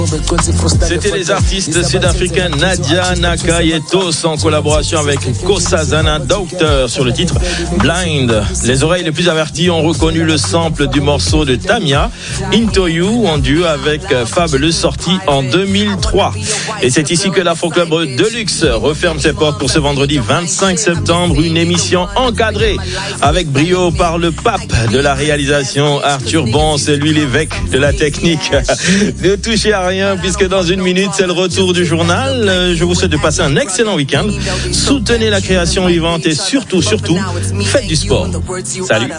C'était les artistes sud-africains Nadia Naka et Tos en collaboration avec Nkosazana Doctor sur le titre Blind. Les oreilles les plus averties ont reconnu le sample du morceau de Tamia, Into You, en duo avec Fabulous, sorti en 2003. Et c'est ici que l'Afro-Club Deluxe referme ses portes pour ce vendredi 25 septembre. Une émission encadrée avec brio par le pape de la réalisation, Arthur Bon, c'est lui l'évêque de la technique. Ne touchez à rien puisque dans une minute c'est le retour du journal. Je vous souhaite de passer un excellent week-end. Soutenez la création vivante et surtout faites du sport. Salut.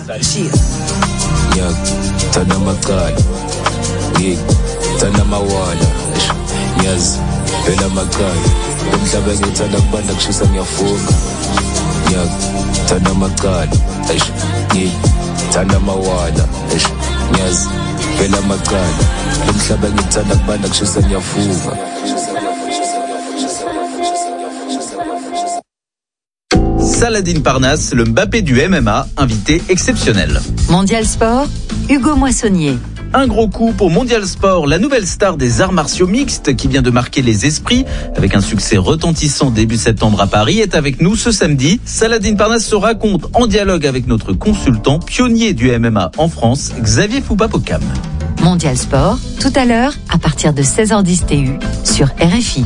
Saladin Parnasse, le Mbappé du MMA, invité exceptionnel. Mondial Sport, Hugo Moissonnier. Un gros coup pour Mondial Sport, la nouvelle star des arts martiaux mixtes qui vient de marquer les esprits avec un succès retentissant début septembre à Paris est avec nous ce samedi. Saladin Parnasse se raconte en dialogue avec notre consultant pionnier du MMA en France, Xavier Foupa-Poccam. Mondial Sport, tout à l'heure à partir de 16h10 TU sur RFI.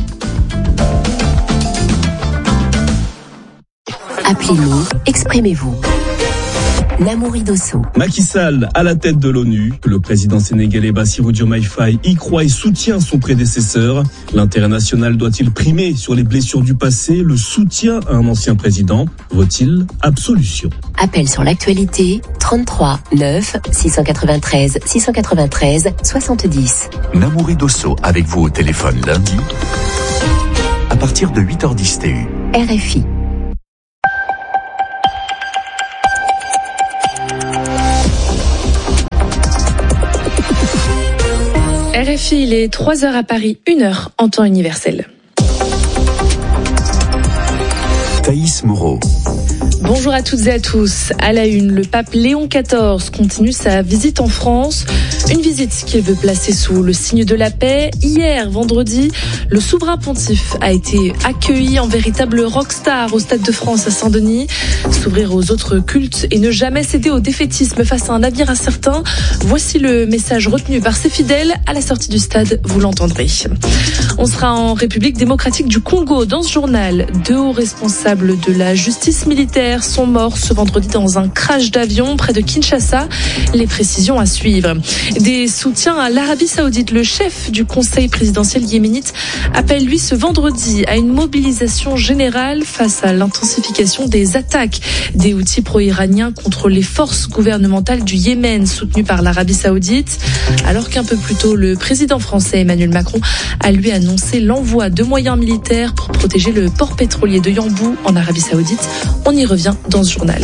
Appelez-nous, exprimez-vous. Namouri Dosso. Macky Sall à la tête de l'ONU. Le président sénégalais Bassirou Diomaye Faye y croit et soutient son prédécesseur. L'intérêt national doit-il primer sur les blessures du passé? Le soutien à un ancien président vaut-il absolution? Appel sur l'actualité 33 9 693 693 70. Namouri Dosso avec vous au téléphone lundi à partir de 8h10 TU. RFI. RFI, il est 3h à Paris, 1h en temps universel. Thaïs Moreau. Bonjour à toutes et à tous. À la une, le pape Léon XIV continue sa visite en France. Une visite qu'il veut placer sous le signe de la paix. Hier, vendredi, le souverain pontife a été accueilli en véritable rockstar au Stade de France à Saint-Denis. S'ouvrir aux autres cultes et ne jamais céder au défaitisme face à un avenir incertain. Voici le message retenu par ses fidèles à la sortie du stade, vous l'entendrez. On sera en République démocratique du Congo. Dans ce journal, 2 hauts responsables de la justice militaire sont morts ce vendredi dans un crash d'avion près de Kinshasa. Les précisions à suivre. Des soutiens à l'Arabie Saoudite. Le chef du conseil présidentiel yéménite appelle lui ce vendredi à une mobilisation générale face à l'intensification des attaques des Houthis pro-iraniens contre les forces gouvernementales du Yémen soutenues par l'Arabie Saoudite. Alors qu'un peu plus tôt, le président français Emmanuel Macron a lui annoncé l'envoi de moyens militaires pour protéger le port pétrolier de Yanbu en Arabie Saoudite. On y revient dans ce journal.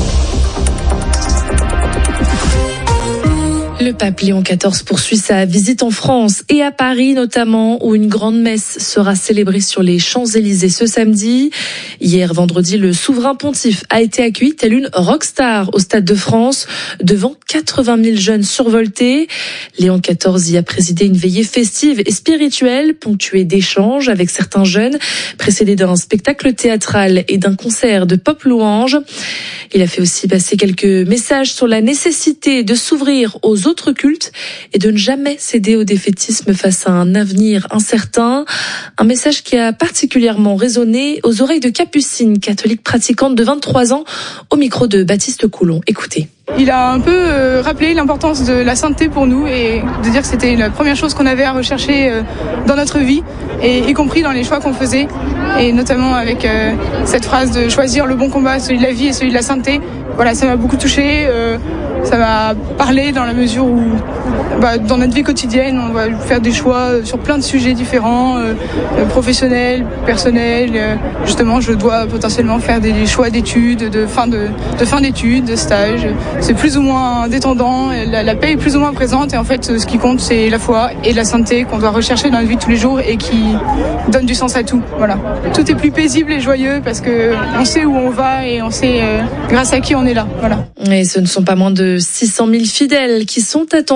Le pape Léon XIV poursuit sa visite en France et à Paris notamment, où une grande messe sera célébrée sur les Champs-Élysées ce samedi. Hier vendredi, le souverain pontife a été accueilli tel une rockstar au Stade de France devant 80 000 jeunes survoltés. Léon XIV y a présidé une veillée festive et spirituelle ponctuée d'échanges avec certains jeunes, précédée d'un spectacle théâtral et d'un concert de pop louange. Il a fait aussi passer quelques messages sur la nécessité de s'ouvrir aux autres cultes et de ne jamais céder au défaitisme face à un avenir incertain. Un message qui a particulièrement résonné aux oreilles de Capucine, catholique pratiquante de 23 ans, au micro de Baptiste Coulon. Écoutez. Il a un peu rappelé l'importance de la sainteté pour nous et de dire que c'était la première chose qu'on avait à rechercher dans notre vie, et y compris dans les choix qu'on faisait, et notamment avec cette phrase de choisir le bon combat, celui de la vie et celui de la sainteté. Voilà, ça m'a beaucoup touchée, ça m'a parlé dans la mesure où dans notre vie quotidienne, on va faire des choix sur plein de sujets différents, professionnels, personnels. Justement, je dois potentiellement faire des choix d'études, de fin d'études, de stage. C'est plus ou moins détendant, la paix est plus ou moins présente, et en fait, ce qui compte, c'est la foi et la sainteté qu'on doit rechercher dans la vie de tous les jours et qui donne du sens à tout. Voilà. Tout est plus paisible et joyeux parce que on sait où on va et on sait grâce à qui on est là. Voilà. Et ce ne sont pas moins de 600 000 fidèles qui sont attendus ce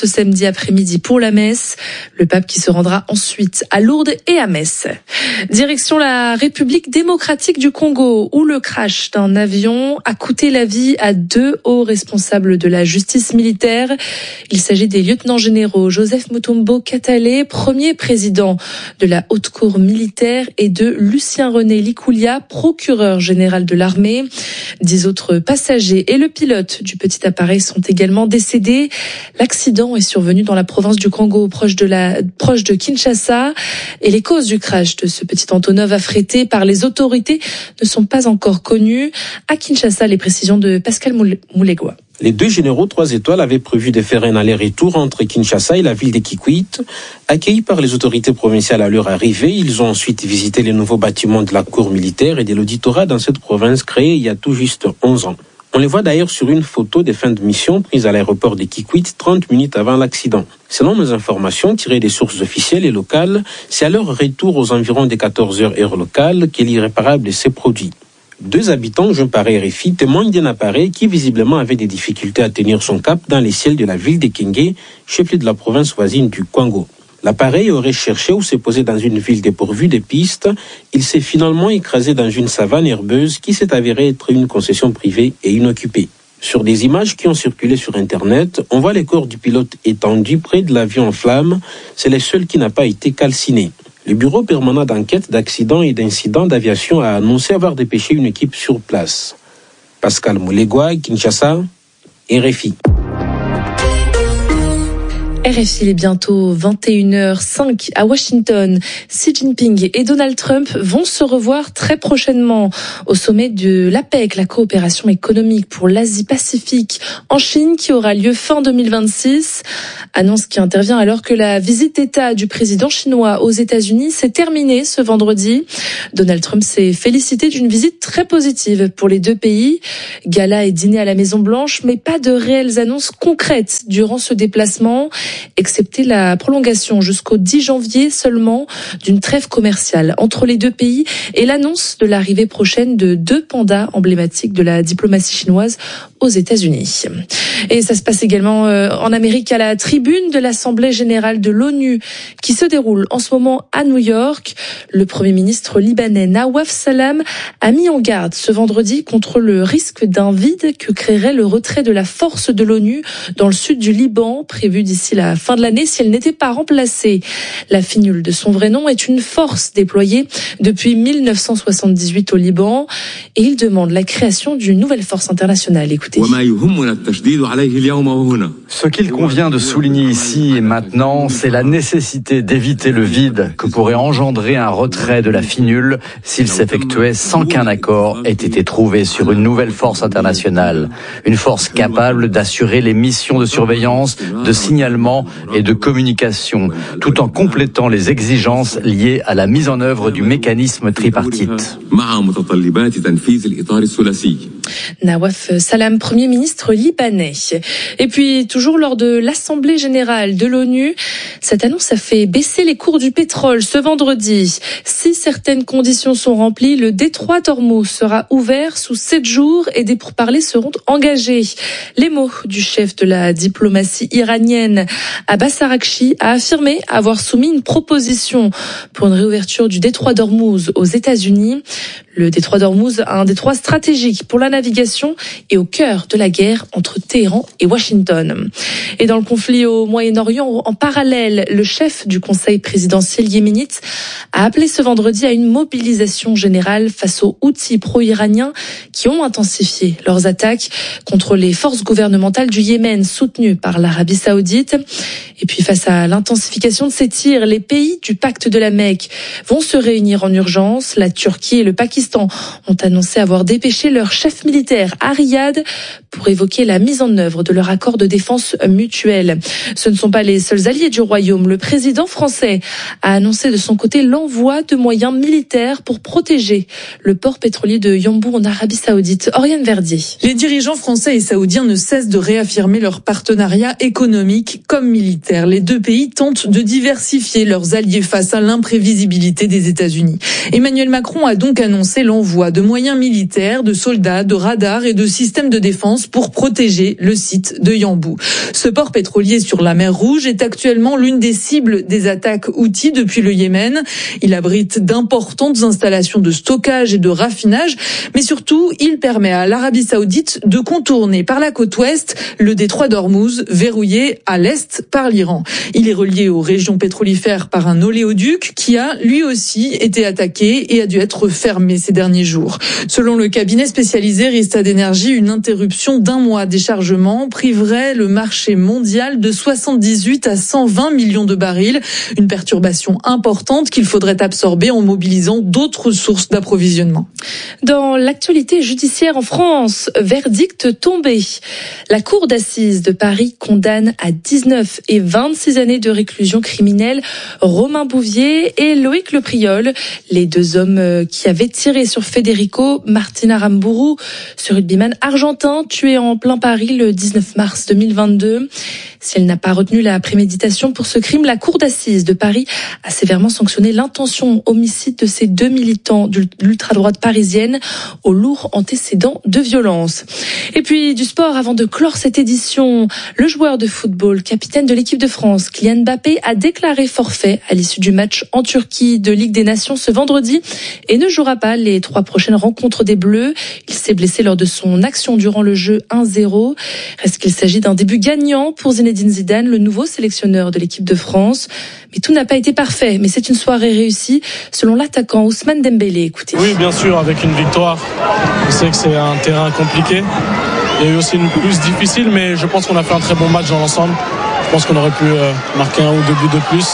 samedi après-midi pour la messe. Le pape qui se rendra ensuite à Lourdes et à Metz. Direction la République démocratique du Congo, où le crash d'un avion a coûté la vie à 2 hauts responsables de la justice militaire. Il s'agit des lieutenants généraux Joseph Mutombo Katale, premier président de la Haute Cour militaire, et de Lucien René Likoulia, procureur général de l'armée. 10 autres passagers et le pilote du petit appareil sont également décédés. L'accident est survenu dans la province du Congo, proche de Kinshasa, et les causes du crash de ce petit Antonov affrété par les autorités ne sont pas encore connues. À Kinshasa, les précisions de Pascal Moulegua. Les 2 généraux 3 étoiles avaient prévu de faire un aller-retour entre Kinshasa et la ville de Kikwit. Accueillis par les autorités provinciales à leur arrivée, ils ont ensuite visité les nouveaux bâtiments de la cour militaire et de l'auditorat dans cette province créée il y a tout juste 11 ans. On les voit d'ailleurs sur une photo des fins de mission prise à l'aéroport de Kikwit 30 minutes avant l'accident. Selon nos informations tirées des sources officielles et locales, c'est à leur retour aux environs des 14h heure locale que l'irréparable s'est produit. 2 habitants joints par RFI témoignent d'un appareil qui visiblement avait des difficultés à tenir son cap dans les ciels de la ville de Kenge, chef-lieu de la province voisine du Kwango. L'appareil aurait cherché ou s'est posé dans une ville dépourvue de pistes. Il s'est finalement écrasé dans une savane herbeuse qui s'est avérée être une concession privée et inoccupée. Sur des images qui ont circulé sur Internet, on voit les corps du pilote étendus près de l'avion en flammes. C'est le seul qui n'a pas été calciné. Le bureau permanent d'enquête d'accidents et d'incidents d'aviation a annoncé avoir dépêché une équipe sur place. Pascal Moulegua, Kinshasa, RFI. RFI, il est bientôt 21h05 à Washington. Xi Jinping et Donald Trump vont se revoir très prochainement au sommet de l'APEC, la coopération économique pour l'Asie-Pacifique en Chine, qui aura lieu fin 2026. Annonce qui intervient alors que la visite d'État du président chinois aux États-Unis s'est terminée ce vendredi. Donald Trump s'est félicité d'une visite très positive pour les 2 pays. Gala et dîner à la Maison-Blanche, mais pas de réelles annonces concrètes durant ce déplacement, excepté la prolongation jusqu'au 10 janvier seulement d'une trêve commerciale entre les 2 pays et l'annonce de l'arrivée prochaine de 2 pandas emblématiques de la diplomatie chinoise aux États-Unis. Et ça se passe également en Amérique, à la tribune de l'Assemblée générale de l'ONU qui se déroule en ce moment à New York. Le Premier ministre libanais Nawaf Salam a mis en garde ce vendredi contre le risque d'un vide que créerait le retrait de la force de l'ONU dans le sud du Liban, prévu d'ici la fin de l'année si elle n'était pas remplacée. La FINUL, de son vrai nom, est une force déployée depuis 1978 au Liban et il demande la création d'une nouvelle force internationale. Écoutez. Ce qu'il convient de souligner ici et maintenant, c'est la nécessité d'éviter le vide que pourrait engendrer un retrait de la FINUL s'il s'effectuait sans qu'un accord ait été trouvé sur une nouvelle force internationale. Une force capable d'assurer les missions de surveillance, de signalement et de communication, tout en complétant les exigences liées à la mise en œuvre du mécanisme tripartite. Nawaf Salam, Premier ministre libanais. Et puis, toujours lors de l'Assemblée générale de l'ONU, cette annonce a fait baisser les cours du pétrole ce vendredi. Si certaines conditions sont remplies, le détroit d'Ormuz sera ouvert sous 7 jours et des pourparlers seront engagés. Les mots du chef de la diplomatie iranienne, Abbas Araghchi, a affirmé avoir soumis une proposition pour une réouverture du détroit d'Ormuz aux États-Unis. Le détroit d'Ormuz, un détroit stratégique pour la navigation et au cœur de la guerre entre Téhéran et Washington. Et dans le conflit au Moyen-Orient, en parallèle, le chef du conseil présidentiel yéménite a appelé ce vendredi à une mobilisation générale face aux Houthis pro-iraniens qui ont intensifié leurs attaques contre les forces gouvernementales du Yémen soutenues par l'Arabie Saoudite. Et puis face à l'intensification de ces tirs, les pays du pacte de la Mecque vont se réunir en urgence. La Turquie et le Pakistan ont annoncé avoir dépêché leur chef militaire à Riyad pour évoquer la mise en œuvre de leur accord de défense mutuelle. Ce ne sont pas les seuls alliés du royaume. Le président français a annoncé de son côté l'envoi de moyens militaires pour protéger le port pétrolier de Yanbu en Arabie Saoudite. Oriane Verdier. Les dirigeants français et saoudiens ne cessent de réaffirmer leur partenariat économique comme militaire. Les 2 pays tentent de diversifier leurs alliés face à l'imprévisibilité des États-Unis. Emmanuel Macron a donc annoncé lancé l'envoi de moyens militaires, de soldats, de radars et de systèmes de défense pour protéger le site de Yanbu. Ce port pétrolier sur la mer Rouge est actuellement l'une des cibles des attaques Houthis depuis le Yémen. Il abrite d'importantes installations de stockage et de raffinage, mais surtout, il permet à l'Arabie Saoudite de contourner par la côte ouest le détroit d'Ormuz, verrouillé à l'est par l'Iran. Il est relié aux régions pétrolifères par un oléoduc qui a lui aussi été attaqué et a dû être fermé ces derniers jours. Selon le cabinet spécialisé Rystad Energy, une interruption d'un mois des chargements priverait le marché mondial de 78 à 120 millions de barils. Une perturbation importante qu'il faudrait absorber en mobilisant d'autres sources d'approvisionnement. Dans l'actualité judiciaire en France, verdict tombé. La cour d'assises de Paris condamne à 19 et 26 années de réclusion criminelle Romain Bouvier et Loïc Lepriol, les deux hommes qui avaient tiré sur Federico Martin Aramburu, ce rugbyman argentin tué en plein Paris le 19 mars 2022. Si elle n'a pas retenu la préméditation pour ce crime, la cour d'assises de Paris a sévèrement sanctionné l'intention homicide de ces deux militants de l'ultra-droite parisienne au lourd antécédent de violence. Et puis du sport avant de clore cette édition. Le joueur de football, capitaine de l'équipe de France, Kylian Mbappé, a déclaré forfait à l'issue du match en Turquie de Ligue des Nations ce vendredi et ne jouera pas les 3 prochaines rencontres des Bleus. Il s'est blessé lors de son action durant le jeu 1-0. Reste qu'il s'agit d'un début gagnant pour Zinedine Zidane, le nouveau sélectionneur de l'équipe de France. Mais tout n'a pas été parfait, mais c'est une soirée réussie, selon l'attaquant Ousmane Dembélé. Écoutez. Oui, bien sûr, avec une victoire. Je sais que c'est un terrain compliqué. Il y a eu aussi une plus difficile, mais je pense qu'on a fait un très bon match dans l'ensemble. Je pense qu'on aurait pu marquer 1 ou 2 buts de plus.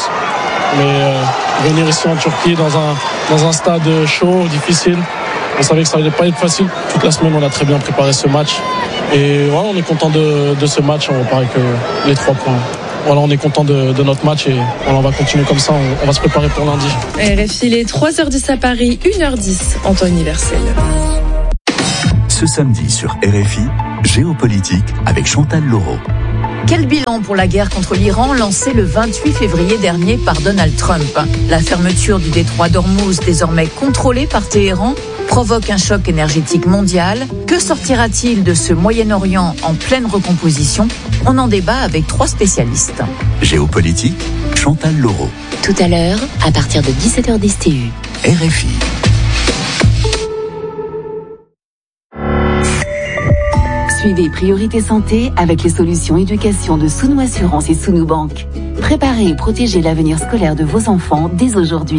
Mais venir ici en Turquie dans un stade chaud, difficile, on savait que ça n'allait pas être facile. Toute la semaine, on a très bien préparé ce match. Et voilà, on est content de ce match. On repart avec les 3 points. Voilà, on est content de notre match et voilà, on va continuer comme ça. On va se préparer pour lundi. RFI, il est 3h10 à Paris, 1h10 en temps universel. Ce samedi sur RFI, Géopolitique avec Chantal Laureau. Quel bilan pour la guerre contre l'Iran lancée le 28 février dernier par Donald Trump? La fermeture du détroit d'Ormuz, désormais contrôlé par Téhéran, provoque un choc énergétique mondial. Que sortira-t-il de ce Moyen-Orient en pleine recomposition? On en débat avec 3 spécialistes. Géopolitique, Chantal Laureau. Tout à l'heure, à partir de 17h10 TU. RFI. Suivez Priorité Santé avec les solutions éducation de Sounou Assurance et Sounou Banque. Préparez et protégez l'avenir scolaire de vos enfants dès aujourd'hui.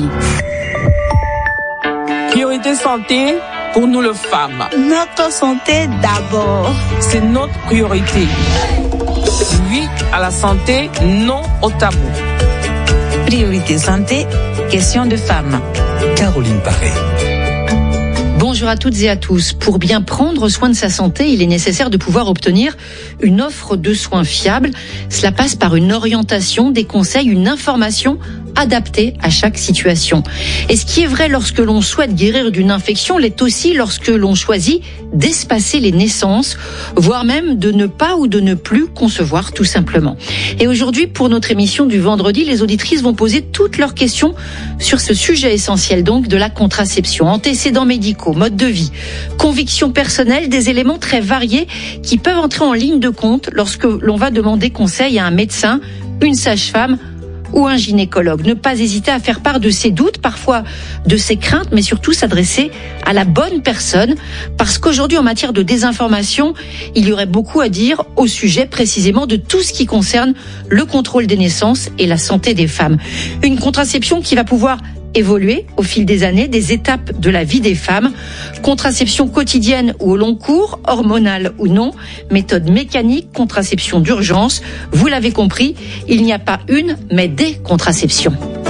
Priorité Santé pour nous les femmes. Notre santé d'abord. C'est notre priorité. Oui à la santé, non au tabou. Priorité Santé, question de femmes. Caroline Paré. Bonjour à toutes et à tous. Pour bien prendre soin de sa santé, il est nécessaire de pouvoir obtenir une offre de soins fiable. Cela passe par une orientation, des conseils, une information adaptée à chaque situation. Et ce qui est vrai lorsque l'on souhaite guérir d'une infection l'est aussi lorsque l'on choisit d'espacer les naissances, voire même de ne pas ou de ne plus concevoir tout simplement. Et aujourd'hui, pour notre émission du vendredi, les auditrices vont poser toutes leurs questions sur ce sujet essentiel donc de la contraception. Antécédents médicaux, mode de vie, convictions personnelles, des éléments très variés qui peuvent entrer en ligne de compte lorsque l'on va demander conseil à un médecin, une sage-femme ou un gynécologue. Ne pas hésiter à faire part de ses doutes, parfois de ses craintes, mais surtout s'adresser à la bonne personne, parce qu'aujourd'hui, en matière de désinformation, il y aurait beaucoup à dire au sujet précisément de tout ce qui concerne le contrôle des naissances et la santé des femmes. Une contraception qui va pouvoir évoluer au fil des années, des étapes de la vie des femmes. Contraception quotidienne ou au long cours, hormonale ou non, méthode mécanique, contraception d'urgence. Vous l'avez compris, il n'y a pas une, mais des contraceptions.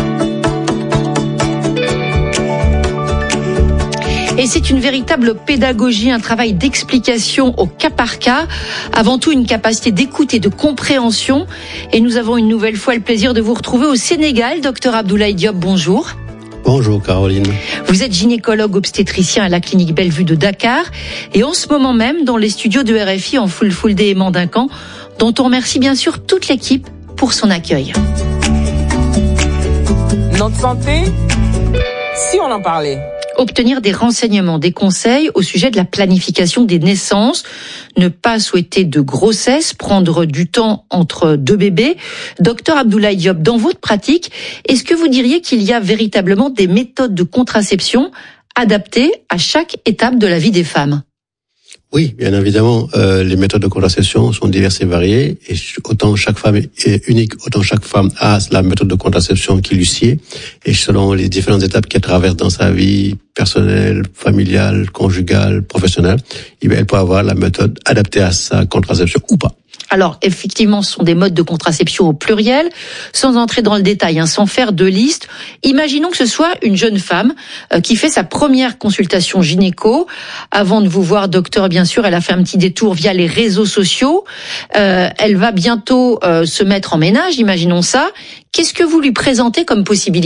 Et c'est une véritable pédagogie, un travail d'explication au cas par cas. Avant tout, une capacité d'écoute et de compréhension. Et nous avons une nouvelle fois le plaisir de vous retrouver au Sénégal. Docteur Abdoulaye Diop, bonjour. Bonjour Caroline. Vous êtes gynécologue obstétricien à la clinique Bellevue de Dakar et en ce moment même dans les studios de RFI en full day et Mandincan, dont on remercie bien sûr toute l'équipe pour son accueil. Notre santé, si on en parlait. obtenir des renseignements, des conseils au sujet de la planification des naissances, ne pas souhaiter de grossesse, prendre du temps entre deux bébés. Docteur Abdoulaye Diop, dans votre pratique, est-ce que vous diriez qu'il y a véritablement des méthodes de contraception adaptées à chaque étape de la vie des femmes ? Oui, bien évidemment, les méthodes de contraception sont diverses et variées, et autant chaque femme est unique, autant chaque femme a la méthode de contraception qui lui sied, et selon les différentes étapes qu'elle traverse dans sa vie personnelle, familiale, conjugale, professionnelle, elle peut avoir la méthode adaptée à sa contraception ou pas. Alors, effectivement, ce sont des modes de contraception au pluriel, sans entrer dans le détail, sans faire de liste. Imaginons que ce soit une jeune femme qui fait sa première consultation gynéco. Avant de vous voir, docteur, bien sûr, elle a fait un petit détour via les réseaux sociaux. Elle va bientôt se mettre en ménage, imaginons ça. Qu'est-ce que vous lui présentez comme possibilité ?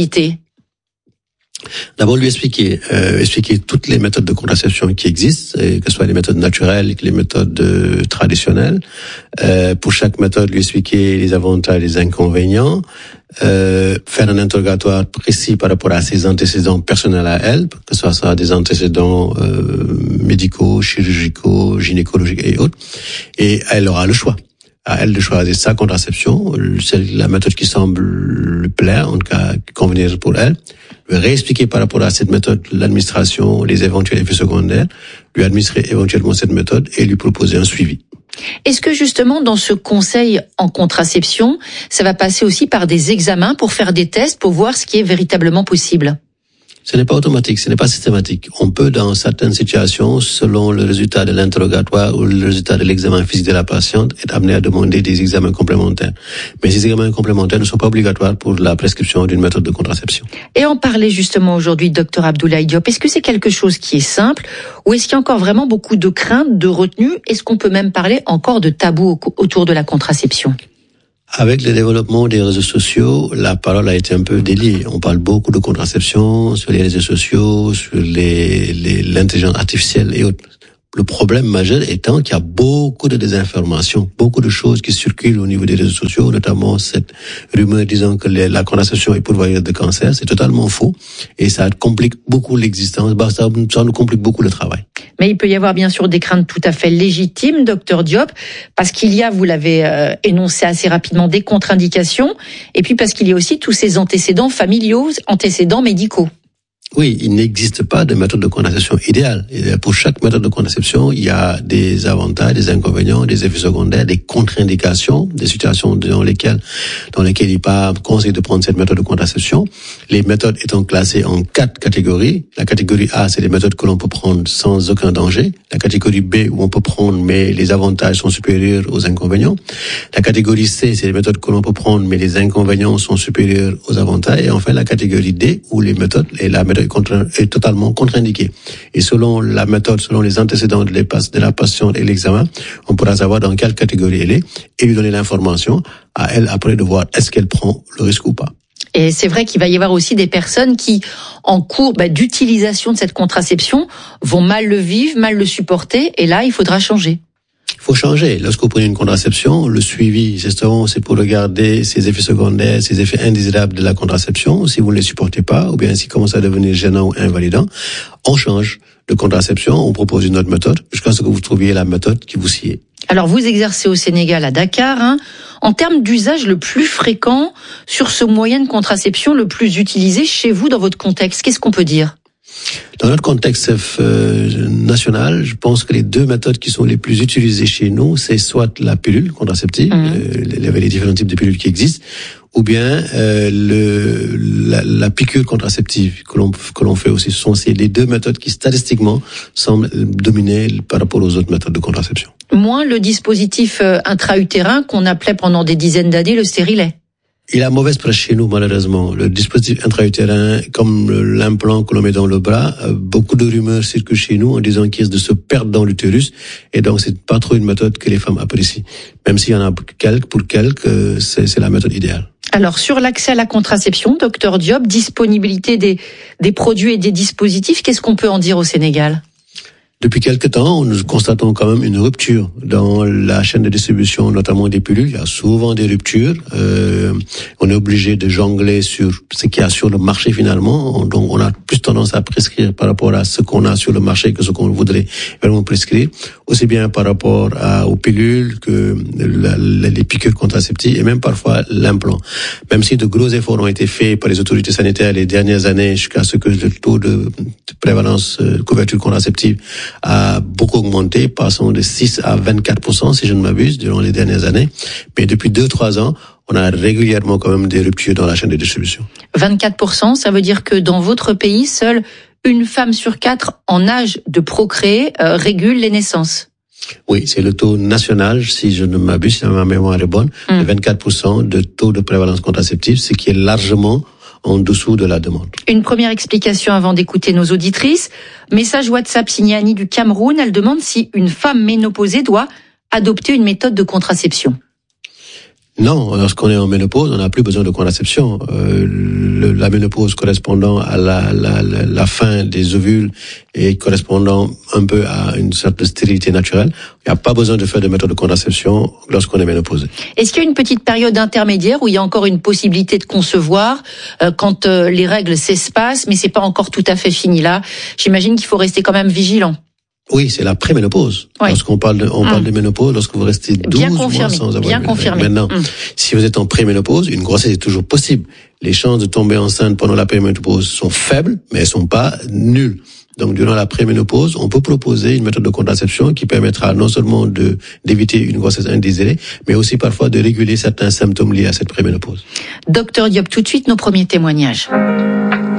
D'abord, lui expliquer toutes les méthodes de contraception qui existent, que ce soit les méthodes naturelles, les méthodes traditionnelles. Pour chaque méthode, lui expliquer les avantages et les inconvénients. Faire un interrogatoire précis par rapport à ses antécédents personnels à elle, que ce soit des antécédents médicaux, chirurgicaux, gynécologiques et autres. Et elle aura le choix. À elle de choisir sa contraception, c'est la méthode qui semble lui plaire, en tout cas convenir pour elle. Lui réexpliquer par rapport à cette méthode l'administration, les éventuels effets secondaires, lui administrer éventuellement cette méthode et lui proposer un suivi. Est-ce que justement dans ce conseil en contraception, ça va passer aussi par des examens pour faire des tests pour voir ce qui est véritablement possible ? Ce n'est pas automatique, ce n'est pas systématique. On peut, dans certaines situations, selon le résultat de l'interrogatoire ou le résultat de l'examen physique de la patiente, être amené à demander des examens complémentaires. Mais ces examens complémentaires ne sont pas obligatoires pour la prescription d'une méthode de contraception. Et en parler justement aujourd'hui, docteur Abdoulaye Diop, est-ce que c'est quelque chose qui est simple ou est-ce qu'il y a encore vraiment beaucoup de craintes, de retenue ? Est-ce qu'on peut même parler encore de tabou autour de la contraception ? Avec le développement des réseaux sociaux, la parole a été un peu déliée. On parle beaucoup de contraception sur les réseaux sociaux, sur l'intelligence artificielle et autres. Le problème majeur étant qu'il y a beaucoup de désinformation, beaucoup de choses qui circulent au niveau des réseaux sociaux, notamment cette rumeur disant que la contraception est pourvoyeuse de cancer. C'est totalement faux et ça complique beaucoup l'existence, ça nous complique beaucoup le travail. Mais il peut y avoir bien sûr des craintes tout à fait légitimes, docteur Diop, parce qu'il y a, vous l'avez énoncé assez rapidement, des contre-indications, et puis parce qu'il y a aussi tous ces antécédents familiaux, antécédents médicaux. Oui, il n'existe pas de méthode de contraception idéale. Pour chaque méthode de contraception, il y a des avantages, des inconvénients, des effets secondaires, des contre-indications, des situations dans lesquelles il n'est pas conseillé de prendre cette méthode de contraception. Les méthodes étant classées en 4 catégories. La catégorie A, c'est les méthodes que l'on peut prendre sans aucun danger. La catégorie B, où on peut prendre, mais les avantages sont supérieurs aux inconvénients. La catégorie C, c'est les méthodes que l'on peut prendre, mais les inconvénients sont supérieurs aux avantages. Et enfin, la catégorie D, où la méthode est totalement contre-indiquée. Et selon la méthode, selon les antécédents de la patiente et l'examen, on pourra savoir dans quelle catégorie elle est et lui donner l'information à elle après de voir est-ce qu'elle prend le risque ou pas. Et c'est vrai qu'il va y avoir aussi des personnes qui, en cours d'utilisation de cette contraception, vont mal le vivre, mal le supporter, et là, il faudra changer. Il faut changer. Lorsque vous prenez une contraception, le suivi, justement, c'est pour regarder ces effets secondaires, ces effets indésirables de la contraception. Si vous ne les supportez pas, ou bien s'ils commencent à devenir gênants ou invalidants, on change de contraception, on propose une autre méthode, jusqu'à ce que vous trouviez la méthode qui vous sied. Alors, vous exercez au Sénégal, à Dakar, En termes d'usage le plus fréquent sur ce moyen de contraception le plus utilisé chez vous dans votre contexte, qu'est-ce qu'on peut dire ? Dans notre contexte national, je pense que les 2 méthodes qui sont les plus utilisées chez nous, c'est soit la pilule contraceptive, les différents types de pilules qui existent, ou bien la piqûre contraceptive que l'on fait aussi. Ce sont les 2 méthodes qui statistiquement semblent dominer par rapport aux autres méthodes de contraception. Moins le dispositif intra-utérin qu'on appelait pendant des dizaines d'années le stérilet. Il a mauvaise presse chez nous, malheureusement. Le dispositif intra-utérin, comme l'implant que l'on met dans le bras, beaucoup de rumeurs circulent chez nous en disant qu'il risque de se perdre dans l'utérus. Et donc, c'est pas trop une méthode que les femmes apprécient. Même s'il y en a quelques, c'est la méthode idéale. Alors, sur l'accès à la contraception, docteur Diop, disponibilité des produits et des dispositifs, qu'est-ce qu'on peut en dire au Sénégal ? Depuis quelque temps, nous constatons quand même une rupture dans la chaîne de distribution, notamment des pilules. Il y a souvent des ruptures. On est obligé de jongler sur ce qu'il y a sur le marché finalement. Donc, on a plus tendance à prescrire par rapport à ce qu'on a sur le marché que ce qu'on voudrait vraiment prescrire. Aussi bien par rapport aux pilules que les piqûres contraceptives et même parfois l'implant. Même si de gros efforts ont été faits par les autorités sanitaires les dernières années jusqu'à ce que le taux de prévalence couverture contraceptive a beaucoup augmenté, passant de 6 à 24%, si je ne m'abuse, durant les dernières années. Mais depuis 2-3 ans, on a régulièrement quand même des ruptures dans la chaîne de distribution. 24%, ça veut dire que dans votre pays, seule une femme sur 4 en âge de procréer régule les naissances. Oui, c'est le taux national, si je ne m'abuse, si ma mémoire est bonne, de 24% de taux de prévalence contraceptive, ce qui est largement en dessous de la demande. Une première explication avant d'écouter nos auditrices. Message WhatsApp signé Annie du Cameroun. Elle demande si une femme ménopausée doit adopter une méthode de contraception. Non, lorsqu'on est en ménopause, on n'a plus besoin de contraception. La ménopause correspondant à la fin des ovules et correspondant un peu à une sorte de stérilité naturelle, il n'y a pas besoin de faire de méthode de contraception lorsqu'on est ménopausé. Est-ce qu'il y a une petite période intermédiaire où il y a encore une possibilité de concevoir quand les règles s'espacent, mais c'est pas encore tout à fait fini là? J'imagine qu'il faut rester quand même vigilant. Oui, c'est la préménopause. Oui. Lorsqu'on parle de ménopause, lorsque vous restez 12 mois sans avoir bien confirmé. Maintenant, si vous êtes en préménopause, une grossesse est toujours possible. Les chances de tomber enceinte pendant la préménopause sont faibles, mais elles sont pas nulles. Donc, durant la préménopause, on peut proposer une méthode de contraception qui permettra non seulement d'éviter une grossesse indésirée, mais aussi parfois de réguler certains symptômes liés à cette préménopause. Docteur Diop, tout de suite, nos premiers témoignages.